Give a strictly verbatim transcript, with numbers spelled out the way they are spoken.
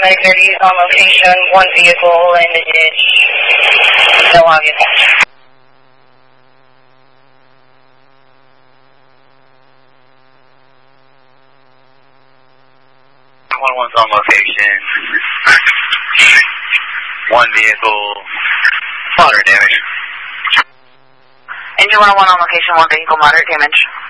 Medicare to use on location, one vehicle in the ditch. No obvious. one one's on location. One vehicle, moderate damage. Engine one oh one on location, one vehicle, moderate damage.